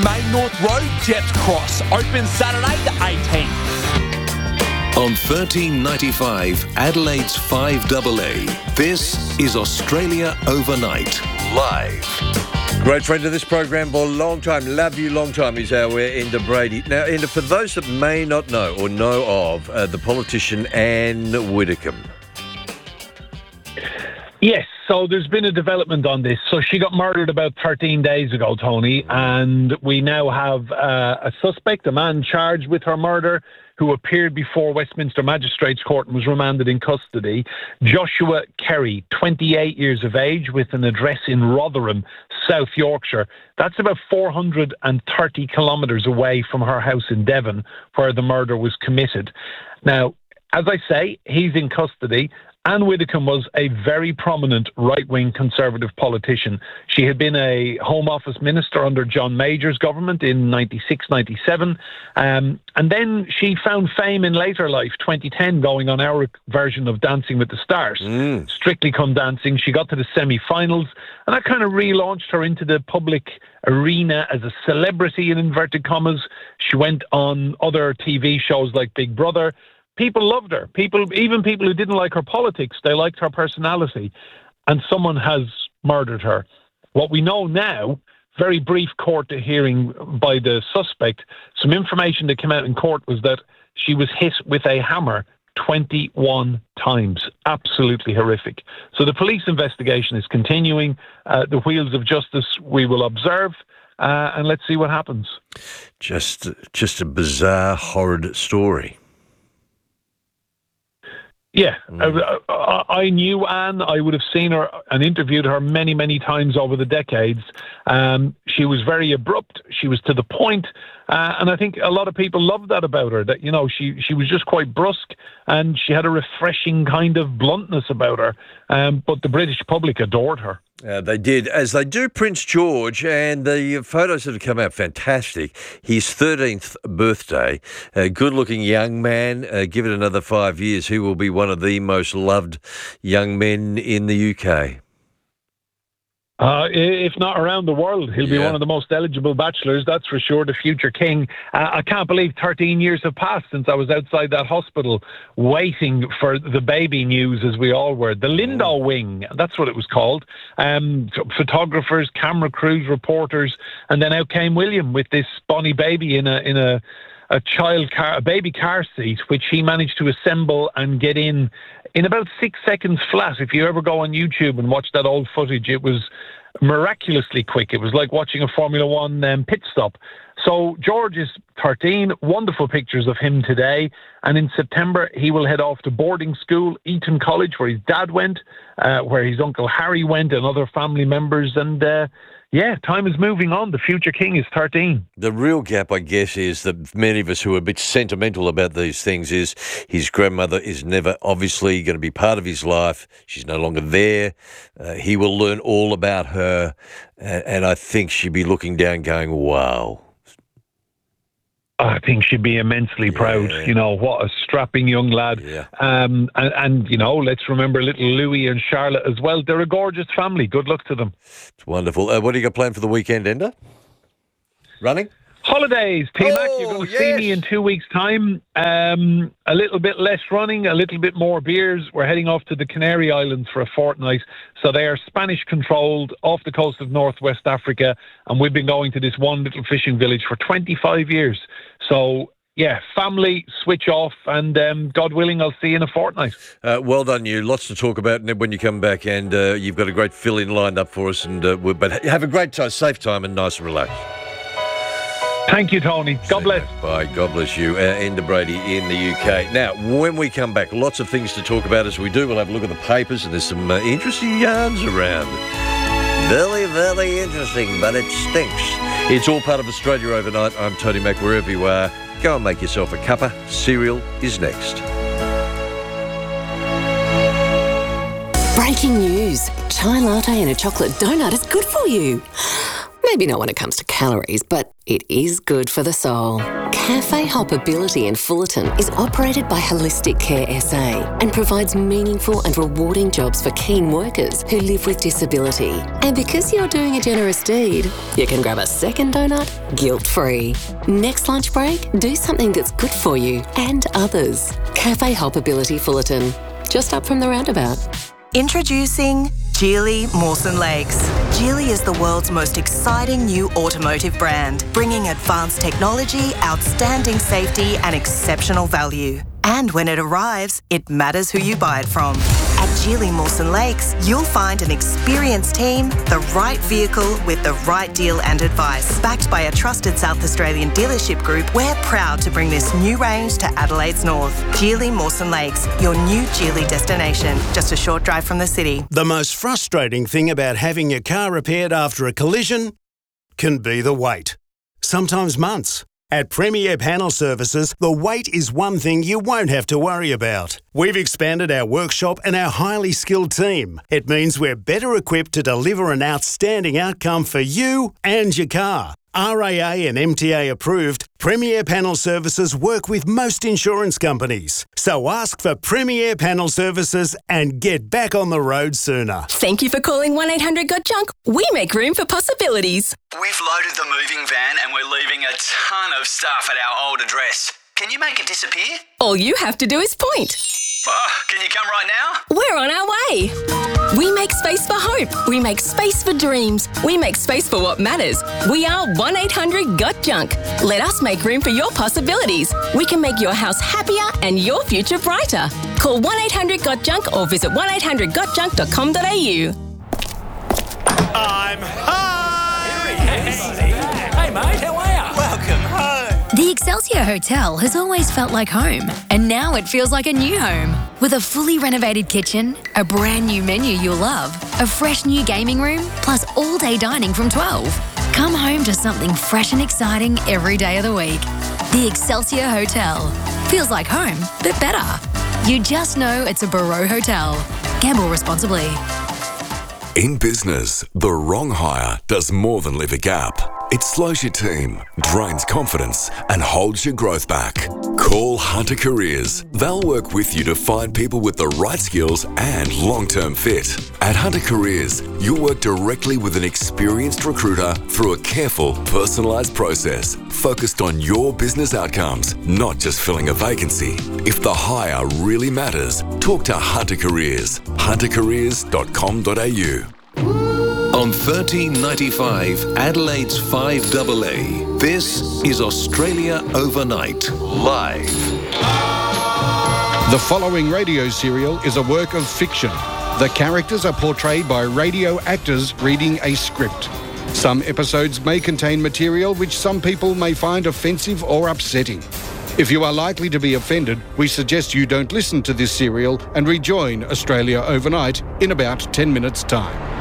North Road, Jepps Cross. Open Saturday the 18th. On 1395 Adelaide's 5AA, this is Australia Overnight, live. Great friend of this program for a long time. Love you long time is our Enda Brady. Now, Enda, for those that may not know or know of the politician Anne Widdecombe. Yes, so there's been a development on this. So she got murdered about 13 days ago, Tony, and we now have a suspect, a man charged with her murder, who appeared before Westminster Magistrates Court and was remanded in custody. Joshua Kerry, 28 years of age, with an address in Rotherham, South Yorkshire. That's about 430 kilometres away from her house in Devon, where the murder was committed. Now, as I say, he's in custody. Anne Widdecombe was a very prominent right-wing Conservative politician. She had been a Home Office minister under John Major's government in 96, 97. And then she found fame in later life, 2010, going on our version of Dancing with the Stars. Strictly Come Dancing. She got to the semi-finals, and that kind of relaunched her into the public arena as a celebrity, in inverted commas. She went on other TV shows like Big Brother. People loved her. Even people who didn't like her politics, they liked her personality. And someone has murdered her. What we know now, very brief court hearing by the suspect, some information that came out in court was that she was hit with a hammer 21 times. Absolutely horrific. So the police investigation is continuing. The wheels of justice we will observe. And let's see what happens. Just a bizarre, horrid story. Yeah, I knew Anne. I would have seen her and interviewed her many, many times over the decades. She was very abrupt. She was to the point. And I think a lot of people loved that about her, that, you know, she was just quite brusque and she had a refreshing kind of bluntness about her. But the British public adored her. They did, as they do Prince George, and the photos that have come out, fantastic. His 13th birthday, a good-looking young man. Give it another 5 years, he will be one of the most loved young men in the UK. If not around the world, he'll be one of the most eligible bachelors, that's for sure, the future king. I can't believe 13 years have passed since I was outside that hospital waiting for the baby news, as we all were. The Lindo Wing, that's what it was called. Photographers, camera crews, reporters, and then out came William with this bonny baby in a child car, a baby car seat, which he managed to assemble and get in about 6 seconds flat. If you ever go on YouTube and watch that old footage, it was miraculously quick. It was like watching a Formula One pit stop. So George is 13, wonderful pictures of him today. And in September, he will head off to boarding school, Eton College, where his dad went, where his Uncle Harry went and other family members. And time is moving on. The future king is 13. The real gap, I guess, is that many of us who are a bit sentimental about these things is his grandmother is never obviously going to be part of his life. She's no longer there. He will learn all about her. And I think she'd be looking down going, wow. I think she'd be immensely proud. You know, what a strapping young lad. Yeah. And, you know, let's remember little Louis and Charlotte as well. They're a gorgeous family. Good luck to them. It's wonderful. What do you got planned for the weekend, Enda? Running? Holidays, T-Mac. You're going to see me in 2 weeks' time. A little bit less running, a little bit more beers. We're heading off to the Canary Islands for a fortnight. So they are Spanish-controlled off the coast of northwest Africa. And we've been going to this one little fishing village for 25 years. So, yeah, family, switch off, and God willing, I'll see you in a fortnight. Well done, you. Lots to talk about when you come back, and you've got a great fill-in lined up for us. But have a great time, safe time, and nice and relaxed. Thank you, Tony. God bless. Bye. God bless you. Enda Brady in the UK. Now, when we come back, lots of things to talk about as we do. We'll have a look at the papers, and there's some interesting yarns around. Very, very interesting, but it stinks. It's all part of Australia Overnight. I'm Tony Mack, wherever you are. Go and make yourself a cuppa. Cereal is next. Breaking news. Chai latte and a chocolate donut is good for you. Maybe not when it comes to calories, but it is good for the soul. Cafe Hoppability in Fullerton is operated by Holistic Care SA and provides meaningful and rewarding jobs for keen workers who live with disability. And because you're doing a generous deed, you can grab a second donut guilt-free. Next lunch break, do something that's good for you and others. Cafe Hoppability Fullerton, just up from the roundabout. Introducing Geely Mawson Lakes. Geely is the world's most exciting new automotive brand, bringing advanced technology, outstanding safety and exceptional value. And when it arrives, it matters who you buy it from. At Geely Mawson Lakes, you'll find an experienced team, the right vehicle with the right deal and advice. Backed by a trusted South Australian dealership group, we're proud to bring this new range to Adelaide's north. Geely Mawson Lakes, your new Geely destination, just a short drive from the city. The most frustrating thing about having your car repaired after a collision can be the wait. Sometimes months. At Premier Panel Services, the wait is one thing you won't have to worry about. We've expanded our workshop and our highly skilled team. It means we're better equipped to deliver an outstanding outcome for you and your car. RAA and MTA approved, Premier Panel Services work with most insurance companies. So ask for Premier Panel Services and get back on the road sooner. Thank you for calling 1-800-GOT-JUNK. We make room for possibilities. We've loaded the moving van and we're leaving a ton of stuff at our old address. Can you make it disappear? All you have to do is point. Can you come right now? We're on our way. We make space for hope. We make space for dreams. We make space for what matters. We are 1-800-GOT-JUNK. Let us make room for your possibilities. We can make your house happier and your future brighter. Call 1-800-GOT-JUNK or visit 1-800-GOT-JUNK.com.au. I'm home! Hey, mate, how are you? Welcome home. The Excelsior Hotel has always felt like home, and now it feels like a new home. With a fully renovated kitchen, a brand new menu you'll love, a fresh new gaming room, plus all-day dining from 12. Come home to something fresh and exciting every day of the week. The Excelsior Hotel. Feels like home, but better. You just know it's a Barreau Hotel. Gamble responsibly. In business, the wrong hire does more than leave a gap. It slows your team, drains confidence, and holds your growth back. Call Hunter Careers. They'll work with you to find people with the right skills and long-term fit. At Hunter Careers, you'll work directly with an experienced recruiter through a careful, personalised process focused on your business outcomes, not just filling a vacancy. If the hire really matters, talk to Hunter Careers. huntercareers.com.au. On 1395 Adelaide's 5AA, this is Australia Overnight, live. The following radio serial is a work of fiction. The characters are portrayed by radio actors reading a script. Some episodes may contain material which some people may find offensive or upsetting. If you are likely to be offended, we suggest you don't listen to this serial and rejoin Australia Overnight in about 10 minutes' time.